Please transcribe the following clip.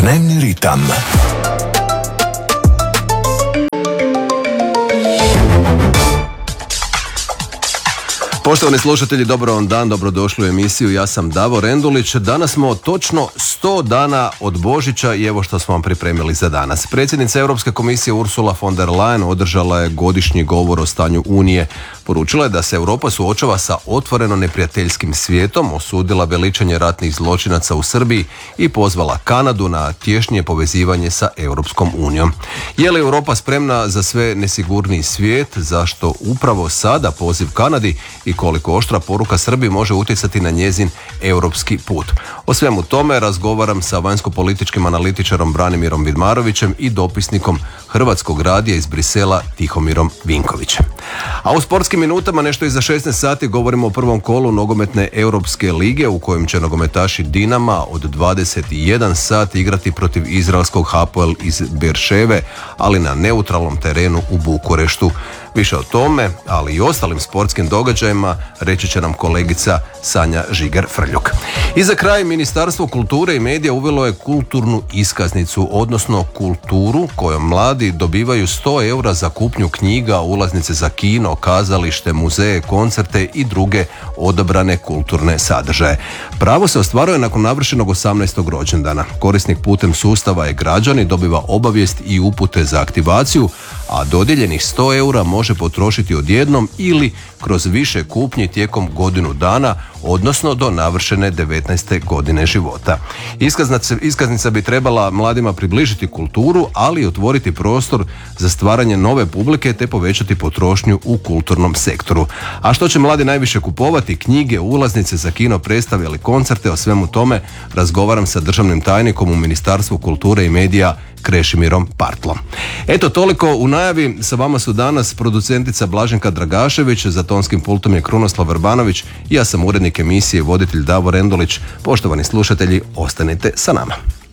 Dnevni ritam. Poštovani slušatelji, dobar vam dan, dobrodošli u emisiju. Ja sam Davor Endulić. Danas smo točno 100 dana od Božića i evo što smo vam pripremili za danas. Predsjednica Europske komisije Ursula von der Leyen održala je godišnji govor o stanju Unije. Poručila je da se Europa suočava sa otvoreno neprijateljskim svijetom, osudila veličanje ratnih zločinaca u Srbiji i pozvala Kanadu na tješnje povezivanje sa Europskom unijom. Je li Europa spremna za sve nesigurniji svijet? Zašto upravo sada poziv Kanadi i koliko oštra poruka Srbiji može utjecati na njezin europski put? O svemu tome razgovaram sa vanjsko-političkim analitičarom Branimirom Vidmarovićem i dopisnikom Hrvatskog radija iz Brisela Tihomirom Vinkovićem. A u sportskim minutama nešto iza 16 sati govorimo o prvom kolu nogometne Europske lige u kojem će nogometaši Dinama od 21 sat igrati protiv izraelskog Hapoel iz Berševe, ali na neutralnom terenu u Bukureštu. Više o tome, ali i ostalim sportskim događajima reći će nam kolegica Sanja Žigar-Frljuk. I za kraj, Ministarstvo kulture i medija uvelo je kulturnu iskaznicu, odnosno kulturu kojom mladi dobivaju 100 eura za kupnju knjiga, ulaznice za kino, kazalište, muzeje, koncerte i druge odabrane kulturne sadržaje. Pravo se ostvaruje nakon navršenog 18. rođendana. Korisnik putem sustava e-građani dobiva obavijest i upute za aktivaciju, a dodijeljenih 100 eura može potrošiti odjednom ili kroz više kupnji tijekom godinu dana, odnosno do navršene 19. godine života. Iskaznica bi trebala mladima približiti kulturu, ali i otvoriti prostor za stvaranje nove publike te povećati potrošnju u kulturnom sektoru. A što će mladi najviše kupovati? Knjige, ulaznice za kino, predstave ili koncerte? O svemu tome razgovaram sa državnim tajnikom u Ministarstvu kulture i medija Krešimirom Partlom. Eto, toliko u najavi. Sa vama su danas producentica Blaženka Dragašević, za tonskim pultom je Krunoslav Vrbanović i ja sam urednik emisije i voditelj Davor Endulić. Poštovani slušatelji, ostanite sa nama.